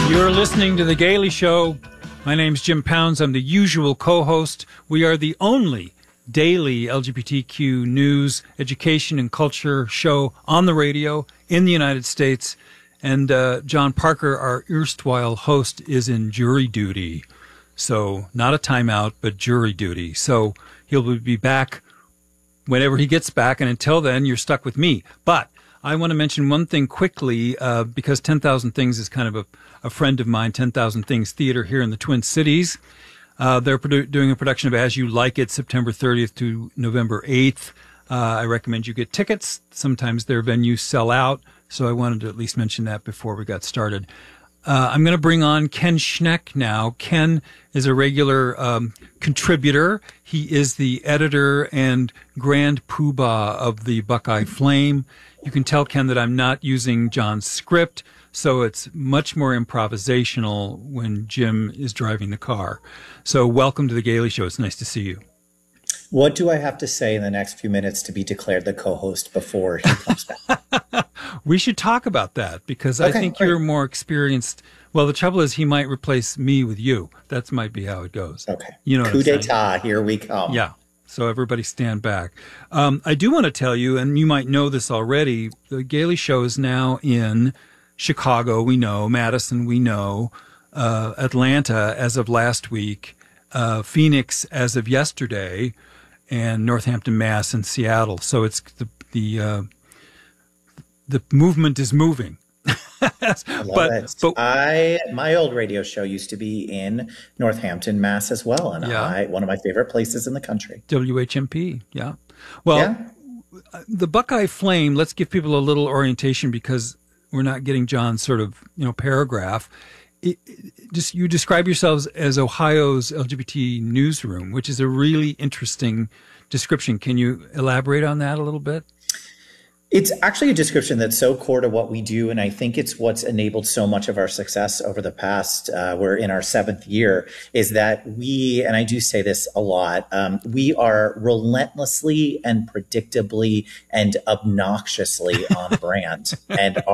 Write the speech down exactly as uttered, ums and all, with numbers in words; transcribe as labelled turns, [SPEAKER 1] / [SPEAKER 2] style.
[SPEAKER 1] You're listening to The Gailey Show. My name's Jim Pounds. I'm the usual co-host. We are the only daily L G B T Q news, education, and culture show on the radio in the United States. And uh, John Parker, our erstwhile host, is in jury duty. So not a timeout, but jury duty. So he'll be back whenever he gets back. And until then, you're stuck with me. But I want to mention one thing quickly, uh, because ten thousand Things is kind of a, a friend of mine, ten thousand Things Theater here in the Twin Cities. Uh, they're produ- doing a production of As You Like It, September thirtieth to November eighth. Uh, I recommend you get tickets. Sometimes their venues sell out, so I wanted to at least mention that before we got started. Uh, I'm going to bring on Ken Schneck now. Ken is a regular um, contributor. He is the editor and grand poobah of the Buckeye Flame. You can tell, Ken, that I'm not using John's script, so it's much more improvisational when Jim is driving the car. So welcome to The Gailey Show. It's nice to see you.
[SPEAKER 2] What do I have to say in the next few minutes to be declared the co-host before he comes back?
[SPEAKER 1] We should talk about that because
[SPEAKER 2] Okay,
[SPEAKER 1] I think
[SPEAKER 2] great.
[SPEAKER 1] you're more experienced. Well, the trouble is he might replace me with you. That might be how it goes.
[SPEAKER 2] Okay.
[SPEAKER 1] You know what
[SPEAKER 2] Coup
[SPEAKER 1] I'm saying?
[SPEAKER 2] d'etat, here we come.
[SPEAKER 1] Yeah. So everybody stand back. Um, I do want to tell you, and you might know this already, the Gailey Show is now in Chicago, we know, Madison, we know, uh, Atlanta as of last week, uh, Phoenix as of yesterday, and Northampton, Mass, and Seattle. So it's the the uh, the movement is moving.
[SPEAKER 2] I love
[SPEAKER 1] but,
[SPEAKER 2] it.
[SPEAKER 1] but
[SPEAKER 2] I my old radio show used to be in Northampton, Mass, as well, and
[SPEAKER 1] Yeah.
[SPEAKER 2] I one of my favorite places in the country.
[SPEAKER 1] W H M P, yeah. Well,
[SPEAKER 2] Yeah.
[SPEAKER 1] the Buckeye Flame, let's give people a little orientation because we're not getting John's sort of, you know, paragraph. It, it, just you describe yourselves as Ohio's L G B T newsroom, which is a really interesting description. Can you elaborate on that a little bit?
[SPEAKER 2] It's actually a description that's so core to what we do, and I think it's what's enabled so much of our success over the past, uh, we're in our seventh year, is that we, and I do say this a lot, um, we are relentlessly and predictably and obnoxiously on brand. And